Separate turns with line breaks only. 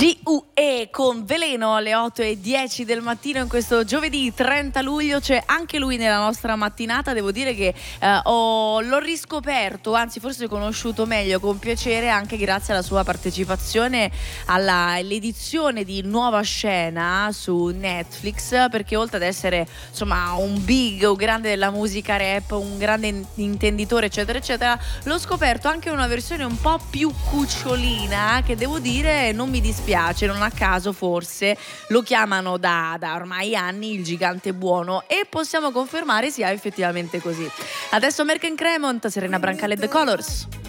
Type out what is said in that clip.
GUE con Veleno alle 8:10 del mattino in questo giovedì 30 luglio. C'è anche lui nella nostra mattinata. Devo dire che l'ho riscoperto, anzi forse conosciuto meglio con piacere anche grazie alla sua partecipazione all'edizione di Nuova Scena su Netflix, perché oltre ad essere insomma un grande della musica rap, un grande intenditore eccetera eccetera, l'ho scoperto anche una versione un po' più cucciolina che devo dire non mi dispiace. Non a caso forse lo chiamano da ormai anni il gigante buono, e possiamo confermare sia effettivamente così. Adesso Merck & Cremont, Serena Brancale, The Colors.